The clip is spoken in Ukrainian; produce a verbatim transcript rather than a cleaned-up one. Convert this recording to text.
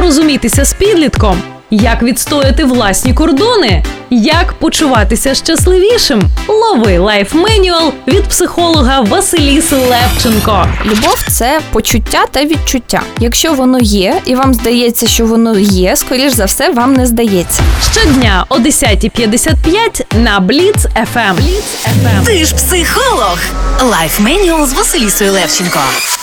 порозумітися з підлітком, як відстояти власні кордони, як почуватися щасливішим. Лови лайф-менюал від психолога Василіси Левченко. Любов – це почуття та відчуття. Якщо воно є, і вам здається, що воно є, скоріш за все, вам не здається. Щодня о десята п'ятдесят п'ять на Бліц еф ем. Ти ж психолог. Лайф-менюал з Василісою Левченко.